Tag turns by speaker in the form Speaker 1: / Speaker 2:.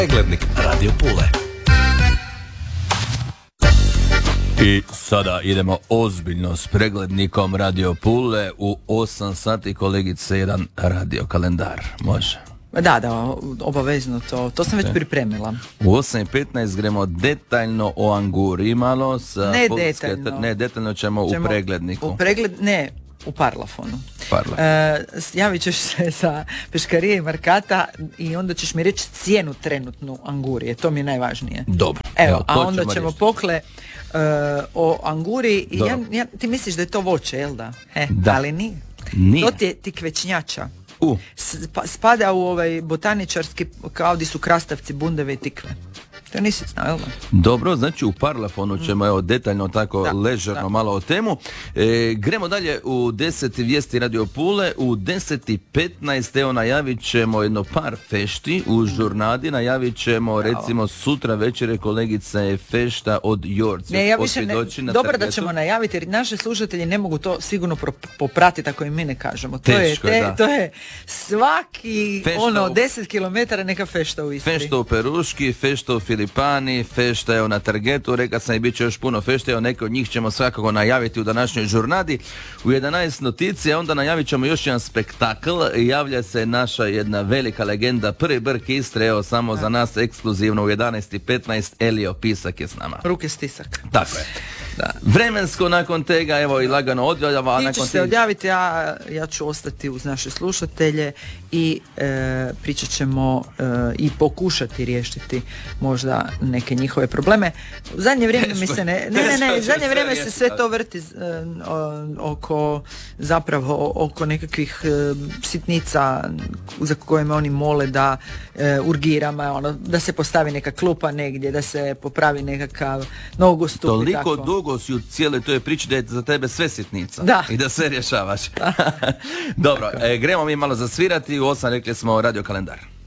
Speaker 1: Preglednik Radio Pule.
Speaker 2: I sada idemo ozbiljno s preglednikom Radio Pule u 8 sati, kolegice, jedan radio kalendar. Može?
Speaker 3: Da, obavezno to sam već pripremila.
Speaker 2: U 8:15 gremo detaljno o anguri malo. Ne, detaljno ćemo u pregledniku.
Speaker 3: U Parlafonu. Javit ćeš se sa Peškarije i Markata i onda ćeš mi reći cijenu trenutnu angurije. To mi je najvažnije.
Speaker 2: Dobro.
Speaker 3: Evo, a onda ćemo pokle o anguri. Ti misliš da je to voće, jel da?
Speaker 2: Da.
Speaker 3: Ali nije. To ti je tikvečnjača. Spada u ovaj botaničarski, kao di su krastavci, bundeve i tikve. To nisi znao, jel da?
Speaker 2: Dobro, znači u Parlafonu ćemo detaljno tako ležerno malo o temu. Gremo dalje u 10 vijesti Radio Pule. U 10:15 evo najavit ćemo jedno par fešti u žurnadi. Najavit ćemo recimo sutra večer kolegica je fešta od Jorca.
Speaker 3: Dobro da ćemo najaviti jer naši slušatelji ne mogu to sigurno popratiti ako im mi ne kažemo. To je svaki
Speaker 2: fešta
Speaker 3: 10 km neka fešta u Istri.
Speaker 2: Fešta u Peruški, fešta u Filipani, fešta je na Targetu, rekao sam i bit će još puno fešta, neke od njih ćemo svakako najaviti u današnjoj žurnadi. U 11 noticija, onda najavit ćemo još jedan spektakl, javlja se naša jedna velika legenda, prvi brk Istre, evo samo za nas ekskluzivno u 11:15, Elio Pisak je s nama.
Speaker 3: Ruke stisak.
Speaker 2: Tako je. Da. Vremensko nakon tega, evo i lagano odjavljava.
Speaker 3: Ti ćeš se odjaviti, ja ću ostati uz naše slušatelje i pričat ćemo i pokušati riješiti možda neke njihove probleme. U zadnje vrijeme mi se zadnje vrijeme se sve to vrti oko nekakvih sitnica za koje me oni mole da urgirama, da se postavi neka klupa negdje, da se popravi nekakav nogostup.
Speaker 2: Toliko dugo si u cijeloj toj priči da je za tebe sve sitnica.
Speaker 3: Da.
Speaker 2: I da sve rješavaš. Dobro, gremo mi malo zasvirati. U 8 rekli smo radio kalendar.